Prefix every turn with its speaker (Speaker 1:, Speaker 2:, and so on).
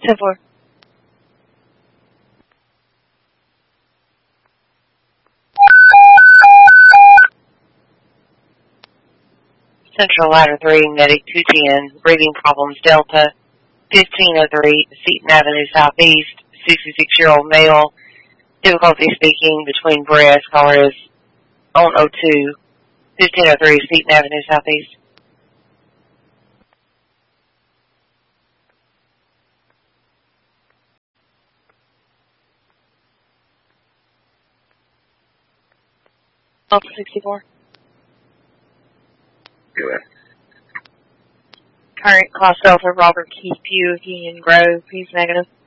Speaker 1: 10-4.
Speaker 2: Central Ladder 3, Medic 210, breathing problems, Delta, 1503, Seton Avenue Southeast, 66-year-old male, difficulty speaking between breaths, caller is on 02, 1503, Seton Avenue Southeast.
Speaker 1: Delta 64.
Speaker 3: Go ahead.
Speaker 1: Current cost over Robert Keith Pugh of Union Grove. He's negative.